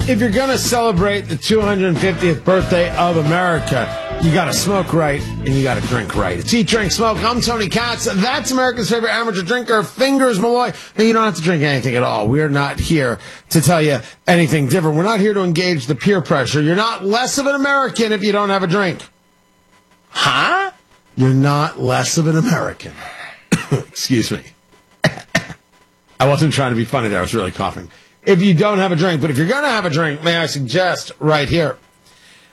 If you're going to celebrate the 250th birthday of America, you got to smoke right and you got to drink right. It's Eat, Drink, Smoke. I'm Tony Katz. That's America's favorite amateur drinker, Fingers Malloy. Now, you don't have to drink anything at all. We're not here to tell you anything different. We're not here to engage the peer pressure. You're not less of an American if you don't have a drink. Huh? You're not less of an American. Excuse me. I wasn't trying to be funny there. I was really coughing. If you don't have a drink, but if you're going to have a drink, may I suggest right here,